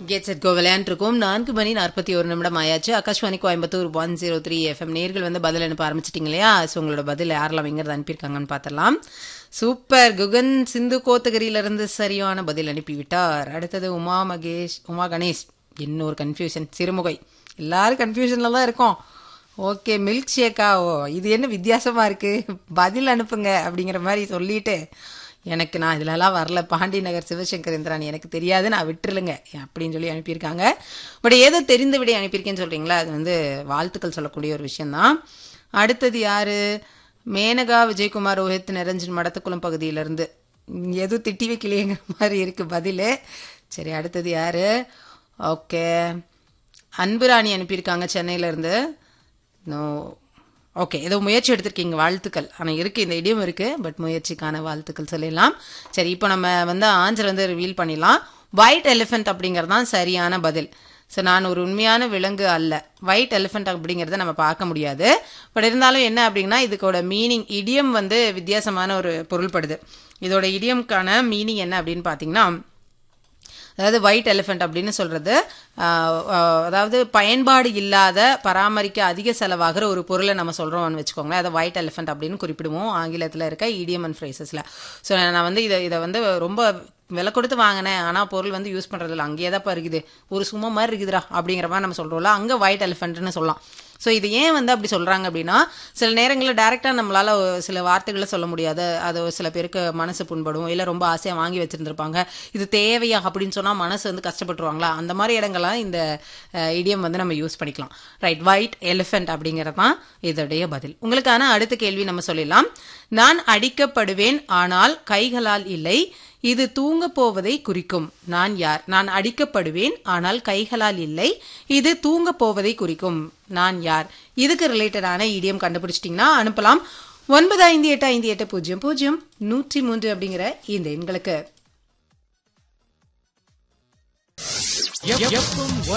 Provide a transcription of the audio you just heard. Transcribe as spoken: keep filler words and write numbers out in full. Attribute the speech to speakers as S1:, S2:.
S1: Get set go விளையாண்டுருக்கோம். நான்கு மணி நாற்பத்தி ஒரு நிமிடம் ஆயாச்சு. Akashvani Coimbatore one zero three FM நேர்கள் வந்து பதில் அனுப்ப ஆரம்பிச்சிட்டிங்க இல்லையா? ஸோ உங்களோட பதில் யாரெல்லாம் எங்கிறது அனுப்பியிருக்காங்கன்னு பார்த்துடலாம். சூப்பர். குகன் சிந்து கோத்தகிரியிலிருந்து சரியான பதில் அனுப்பிவிட்டார். அடுத்தது உமா மகேஷ் உமா கணேஷ். இன்னொரு கன்ஃபியூஷன், சிறுமுகை. எல்லாரும் கன்ஃபியூஷனில் தான் இருக்கோம். Okay, milk Sheikha? ஓ, இது என்ன வித்தியாசமாக இருக்குது, பதில் அனுப்புங்க அப்படிங்கிற மாதிரி சொல்லிட்டு எனக்கு நான் இதிலலாம் வரல, பாண்டி நகர் சிவசங்கர் இந்திராணி எனக்கு தெரியாது, நான் விட்டுருலுங்க அப்படின்னு சொல்லி அனுப்பியிருக்காங்க. பட் ஏதோ தெரிந்த விட அனுப்பியிருக்கேன்னு சொல்கிறீங்களா, அது வந்து வாழ்த்துக்கள் சொல்லக்கூடிய ஒரு விஷயந்தான். அடுத்தது யார்? மேனகா விஜயகுமார் ரோஹித் நிரஞ்சன் மடத்துக்குளம் பகுதியிலேருந்து. எதுவும் திட்டி வைக்கலையேங்கிற மாதிரி இருக்குது பதில். சரி, அடுத்தது யார்? ஓகே, அன்புராணி அனுப்பியிருக்காங்க சென்னையிலேருந்து. நோ, ஓகே, ஏதோ முயற்சி எடுத்திருக்கீங்க, வாழ்த்துக்கள். ஆனால் இருக்குது, இந்த இடியம் இருக்குது, பட் முயற்சிக்கான வாழ்த்துக்கள் சொல்லிடலாம். சரி, இப்போ நம்ம வந்து ஆன்சர் வந்து ரிவீல் பண்ணிடலாம். ஒயிட் எலிஃபென்ட் அப்படிங்கிறது தான் சரியான பதில். ஸோ நான் ஒரு உண்மையான விலங்கு அல்ல. ஒயிட் எலிஃபென்ட் அப்படிங்கிறத நம்ம பார்க்க முடியாது. பட் இருந்தாலும் என்ன அப்படின்னா, இதுக்கோட மீனிங் இடியம் வந்து வித்தியாசமான ஒரு பொருள்படுது. இதோட இடியம்க்கான மீனிங் என்ன அப்படின்னு பார்த்தீங்கன்னா, அதாவது ஒயிட் எலிஃபென்ட் அப்படின்னு சொல்கிறது அதாவது பயன்பாடு இல்லாத, பராமரிக்க அதிக செலவாகிற ஒரு பொருளை நம்ம சொல்கிறோம்னு வச்சுக்கோங்களேன். அதை ஒயிட் எலிஃபென்ட் அப்படின்னு குறிப்பிடுவோம் ஆங்கிலத்தில் இருக்க இடியம் அண்ட் ஃப்ரேசஸில். ஸோ நான் வந்து இதை இதை வந்து ரொம்ப விலை கொடுத்து வாங்கினேன், ஆனால் பொருள் வந்து யூஸ் பண்ணுறதில்ல, அங்கேயே தான் இருக்குது, ஒரு சும்மா மாதிரி இருக்குதுடா அப்படிங்கிற மாதிரி நம்ம சொல்கிறோம்ல, அங்கே ஒயிட் எலிஃபென்ட்னு சொல்லலாம். ஸோ இது ஏன் வந்து அப்படி சொல்கிறாங்க அப்படின்னா, சில நேரங்களில் டேரெக்டாக நம்மளால் சில வார்த்தைகளை சொல்ல முடியாது. அது சில பேருக்கு மனசு புண்படும், இல்லை ரொம்ப ஆசையாக வாங்கி வச்சுருந்துருப்பாங்க, இது தேவையா அப்படின்னு சொன்னால் மனசு வந்து கஷ்டப்பட்டுருவாங்களா, அந்த மாதிரி இடங்கள்லாம் இந்த இடியம் வந்து நம்ம யூஸ் பண்ணிக்கலாம். ரைட், ஒயிட் எலிஃபென்ட் அப்படிங்கிறது தான் இதோடைய பதில். உங்களுக்கான அடுத்த கேள்வி நம்ம சொல்லிடலாம். நான் அடிக்கப்படுவேன் ஆனால் கைகளால் இல்லை, இது தூங்க போவதை குறிக்கும். நான் யார்? நான் அடிக்கப்படுவேன் ஆனால் கைகளால் இல்லை, இது தூங்க போவதை குறிக்கும். நான் யார்? இதுக்கு ரிலேட்டடான இடியம் கண்டுபிடிச்சிட்டிங்கன்னா அனுப்பலாம். ஒன்பது ஐந்து எட்டு ஐந்து எட்டு பூஜ்ஜியம் பூஜ்ஜியம் நூற்றி மூன்று அப்படிங்கிற இந்த எண்களுக்கு.